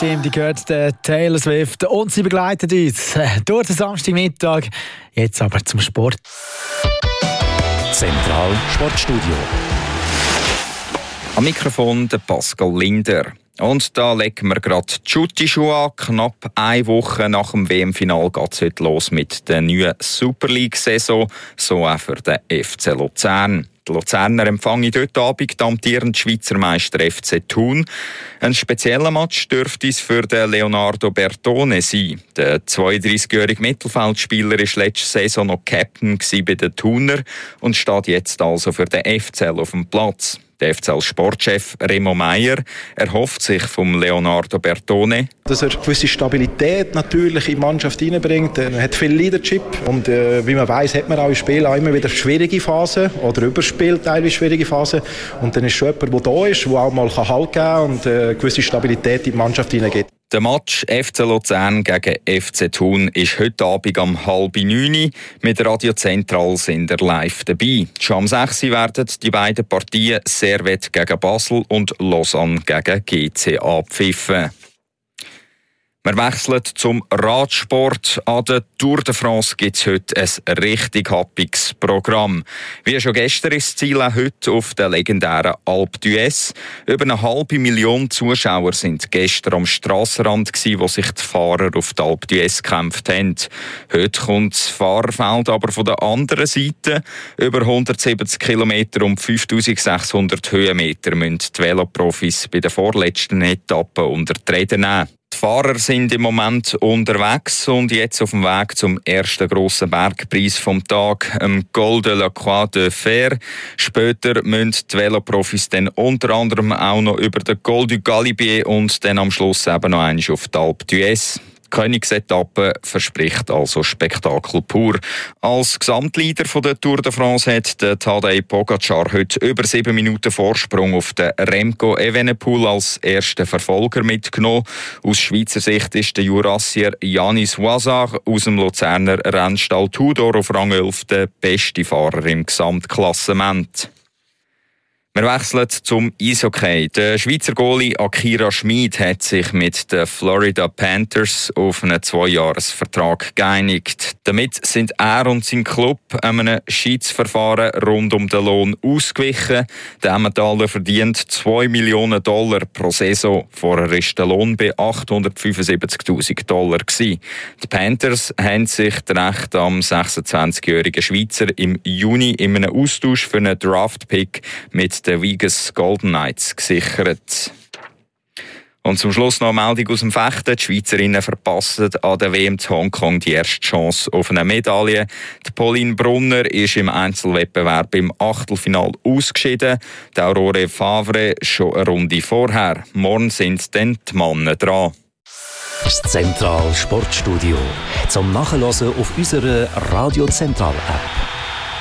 Stimme, die gehört der Taylor Swift und sie begleitet uns durch den Samstagmittag. Jetzt aber zum Sport. Zentral Sportstudio. Am Mikrofon der Pascal Linder. Und da legen wir gerade die Schutti-Schuhe an. Knapp eine Woche nach dem WM-Final geht es heute los mit der neuen Super League-Saison, so auch für den FC Luzern. Die Luzerner empfangen heute Abend den amtierenden Schweizer Meister FC Thun. Ein spezieller Match dürfte es für den Leonardo Bertone sein. Der 32-jährige Mittelfeldspieler war letzte Saison noch Captain bei den Thuner und steht jetzt also für den FCL auf dem Platz. Der FCL-Sportchef Remo Meier erhofft sich vom Leonardo Bertone, dass er gewisse Stabilität natürlich in die Mannschaft hineinbringt. Er hat viel Leadership und wie man weiss, hat man auch im Spiel auch immer wieder schwierige Phasen oder überspielt teilweise schwierige Phasen. Und dann ist schon jemand, der da ist, der auch mal Halt geben kann und gewisse Stabilität in die Mannschaft hineingeht. Der Match FC Luzern gegen FC Thun ist heute Abend um 8:30 Uhr. Mit Radio Zentral sind wir live dabei. Schon um 6 Uhr werden die beiden Partien Servette gegen Basel und Lausanne gegen GC abpfiffen. Wir wechseln zum Radsport. An der Tour de France gibt es heute ein richtig happiges Programm. Wie schon gestern ist das Ziel auch heute auf der legendären Alpe d'Huez. Über 500.000 Zuschauer sind gestern am Strassenrand, wo sich die Fahrer auf die Alpe d'Huez gekämpft haben. Heute kommt das Fahrerfeld aber von der anderen Seite. Über 170 Kilometer und 5'600 Höhenmeter müssen die Veloprofis bei der vorletzten Etappe unter die Räder nehmen. Die Fahrer sind im Moment unterwegs und jetzt auf dem Weg zum ersten grossen Bergpreis vom Tag, dem Col de la Croix de Fer. Später müssen die Veloprofis dann unter anderem auch noch über den Col du Galibier und dann am Schluss eben noch einmal auf die Alpe d'Huez. Die Königsetappe verspricht also Spektakel pur. Als Gesamtleader der Tour de France hat der Tadej Pogacar heute über 7 Minuten Vorsprung auf den Remco Evenepoel als ersten Verfolger mitgenommen. Aus Schweizer Sicht ist der Jurassier Yanis Ouazar aus dem Luzerner Rennstall Tudor auf Rang 11 der beste Fahrer im Gesamtklassement. Wir wechseln zum Eishockey. Der Schweizer Goalie Akira Schmid hat sich mit den Florida Panthers auf einen 2-Jahres-Vertrag geeinigt. Damit sind er und sein Club einem Schiedsverfahren rund um den Lohn ausgewichen. Der Emmentaler verdient $2 Millionen pro Saison. Vorher war der Lohn bei $875.000. Die Panthers haben sich das Recht am 26-jährigen Schweizer im Juni in einem Austausch für einen Draft-Pick mit den Vegas Golden Knights gesichert. Und zum Schluss noch eine Meldung aus dem Fechten. Die Schweizerinnen verpassen an der WM in Hongkong die erste Chance auf eine Medaille. Die Pauline Brunner ist im Einzelwettbewerb im Achtelfinal ausgeschieden. Die Aurore Favre schon eine Runde vorher. Morgen sind dann die Männer dran. Das Zentral Sportstudio. Zum Nachhören auf unserer Radio Zentral App.